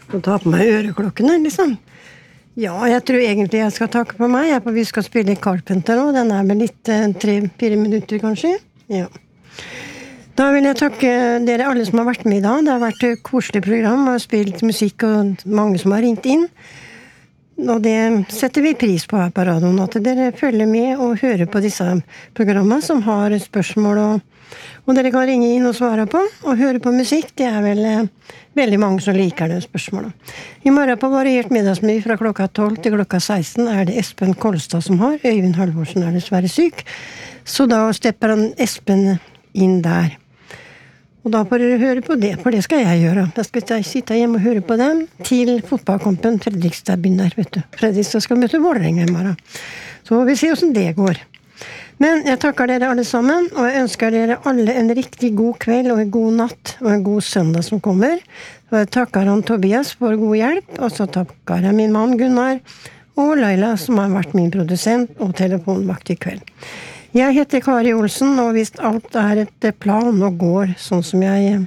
Og ta på meg øreklokkene, liksom. Ja, jeg tror egentlig jeg skal takke på meg. For vi skal spille Carpenter nå. Den vel litt 3-4 minutter, kanskje. Ja. Da vil jeg takke dere alle som har vært med i dag. Det har vært et koselig program, og spilt musikk, og mange som har ringt inn. Og det setter vi pris på her på radioen, at dere følger med og hører på disse programmene som har spørsmål, og dere kan ringe inn og svare på, og høre på musikk. Det vel veldig mange som liker det spørsmålet. I morgen på Variert middagsmeny fra klokka 12 til klokka 16 det Espen Kolstad som har. Øyvind Halvorsen dessverre syk, så da stepper han Espen inn der. Og da får dere høre på det, for det skal jeg gjøre. Da skal jeg sitte hjemme og høre på dem til fotballkampen Fredrikstad begynner, vet du. Fredrikstad skal møte Vålerenga i morgen. Så vi ser hvordan det går. Men jeg takker dere alle sammen, og jeg ønsker dere alle en riktig god kveld og en god natt og en god søndag som kommer. Og jeg takker han Tobias for god hjelp, og så takker jeg min mann Gunnar og Laila som har vært min produsent og telefonvakt i kveld. Jeg heter Kari Olsen, og hvis alt et plan og går sånn som jeg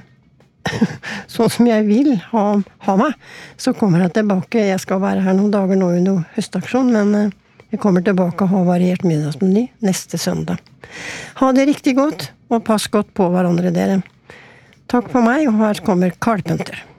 vil ha meg, så kommer jeg tilbake. Jeg skal være her noen dager nå under høstaksjon, men jeg kommer tilbake og har variert middagsmeny neste søndag. Ha det riktig godt, og pass godt på hverandre dere. Takk for meg, og her kommer Carpenter.